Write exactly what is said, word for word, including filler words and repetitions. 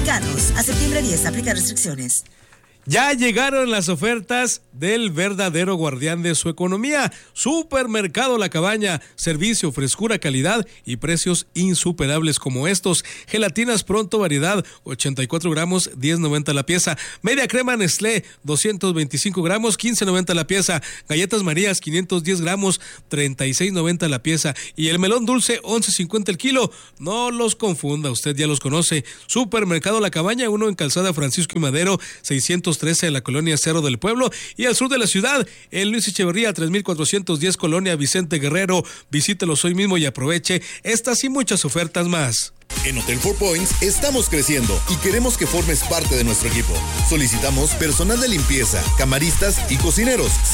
Supermercados. A septiembre diez, aplica restricciones. Ya llegaron las ofertas del verdadero guardián de su economía. Supermercado La Cabaña, servicio, frescura, calidad y precios insuperables como estos. Gelatinas Pronto, variedad, ochenta y cuatro gramos, diez noventa la pieza. Media crema Nestlé, doscientos veinticinco gramos, quince noventa la pieza. Galletas Marías, quinientos diez gramos, treinta y seis noventa la pieza. Y el melón dulce, once cincuenta el kilo. No los confunda, usted ya los conoce. Supermercado La Cabaña, uno en Calzada Francisco y Madero, seiscientos trece en la colonia Cerro del Pueblo, y al sur de la ciudad, en Luis Echeverría, tres mil cuatrocientos diez, colonia Vicente Guerrero. Visítelos hoy mismo y aproveche estas y muchas ofertas más. En Hotel Four Points estamos creciendo y queremos que formes parte de nuestro equipo. Solicitamos personal de limpieza, camaristas y cocineros.